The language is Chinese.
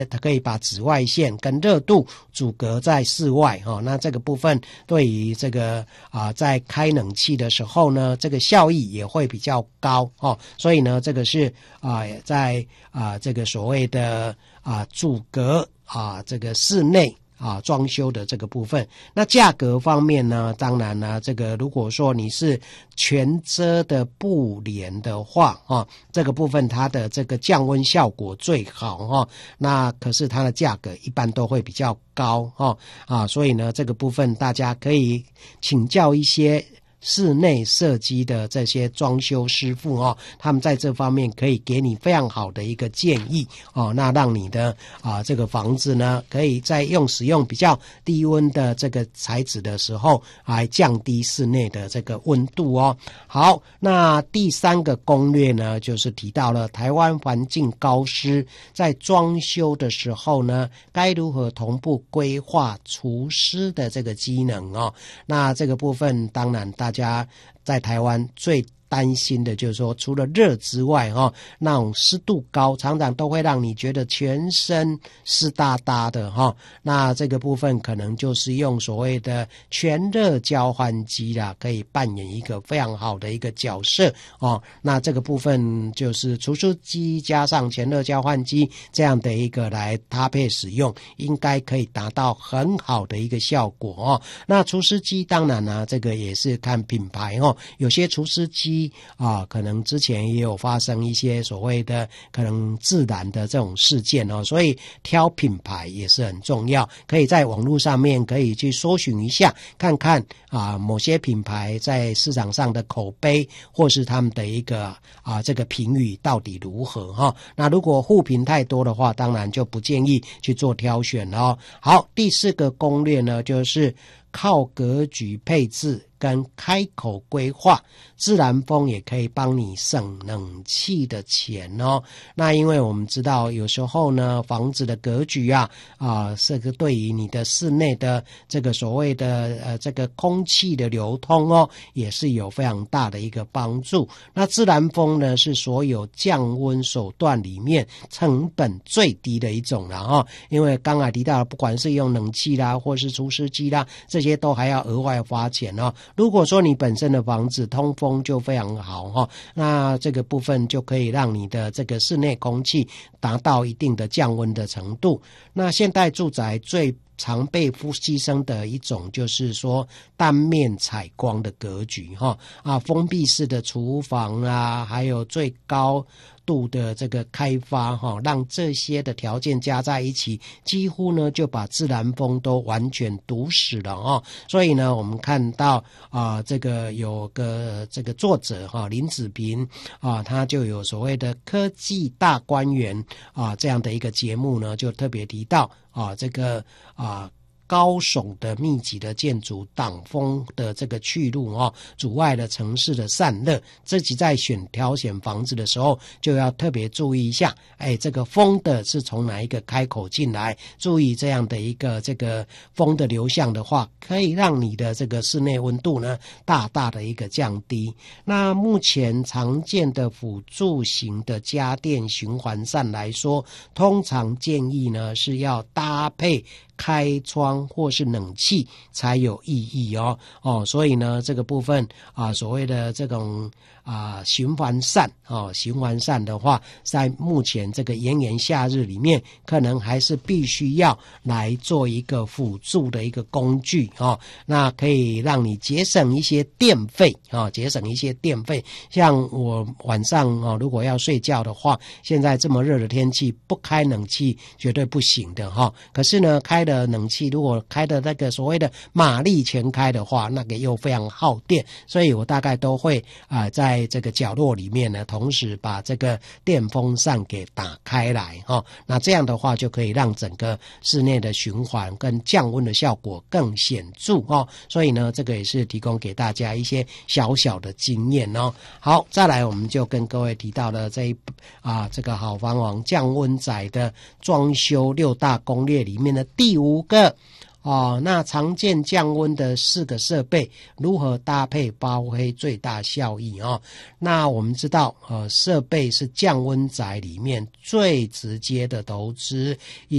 它可以把紫外线跟热度阻隔在室外那这个部分对于这个在开冷气的时候呢，这个效益也会比较高所以呢，这个是在这个所谓的阻隔这个室内装修的这个部分。那价格方面呢，当然呢，这个如果说你是全遮的布帘的话这个部分它的这个降温效果最好那可是它的价格一般都会比较高所以呢，这个部分大家可以请教一些室内设计的这些装修师傅他们在这方面可以给你非常好的一个建议那让你的这个房子呢，可以在使用比较低温的这个材质的时候，来降低室内的这个温度好，那第三个攻略呢，就是提到了台湾环境高师在装修的时候呢，该如何同步规划除湿的这个机能那这个部分当然大家在台湾最担心的就是说，除了热之外那种湿度高，常常都会让你觉得全身湿哒哒的那这个部分可能就是用所谓的全热交换机啦，可以扮演一个非常好的一个角色那这个部分就是除湿机加上全热交换机这样的一个来搭配使用，应该可以达到很好的一个效果那除湿机当然这个也是看品牌有些除湿机可能之前也有发生一些所谓的可能自燃的这种事件所以挑品牌也是很重要，可以在网络上面可以去搜寻一下，看看某些品牌在市场上的口碑或是他们的一个这个评语到底如何那如果负评太多的话，当然就不建议去做挑选好，第四个攻略呢，就是靠格局配置跟开口规划，自然风也可以帮你省冷气的钱那因为我们知道有时候呢，房子的格局这个对于你的室内的这个所谓的这个空气的流通也是有非常大的一个帮助。那自然风呢，是所有降温手段里面成本最低的一种了因为刚才提到不管是用冷气啦，或是除湿机啦，这些都还要额外花钱如果说你本身的房子通风就非常好那这个部分就可以让你的这个室内空气达到一定的降温的程度。那现代住宅最常被牺牲的一种就是说单面采光的格局封闭式的厨房还有最高度的这个开发让这些的条件加在一起，几乎呢就把自然风都完全堵死了所以呢，我们看到这个有个这个作者林子平他就有所谓的科技大观园这样的一个节目呢，就特别提到这个高耸的密集的建筑挡风的这个去路阻碍了城市的散热，自己在挑选房子的时候就要特别注意一下这个风的是从哪一个开口进来，注意这样的一个这个风的流向的话，可以让你的这个室内温度呢大大的一个降低。那目前常见的辅助型的家电循环扇来说，通常建议呢是要搭配开窗或是冷气才有意义所以呢这个部分所谓的这种循环扇循环扇的话，在目前这个炎炎夏日里面，可能还是必须要来做一个辅助的一个工具那可以让你节省一些电费节省一些电费。像我晚上如果要睡觉的话，现在这么热的天气，不开冷气绝对不行的可是呢，开的冷气如果开的那个所谓的马力全开的话，那个又非常耗电，所以我大概都会在这个角落里面呢，同时把这个电风扇给打开来那这样的话就可以让整个室内的循环跟降温的效果更显著所以呢，这个也是提供给大家一些小小的经验好，再来我们就跟各位提到了这个好房王降温宅的装修6大攻略里面的第5个那常见降温的4个设备如何搭配发挥最大效益那我们知道设备是降温宅里面最直接的投资，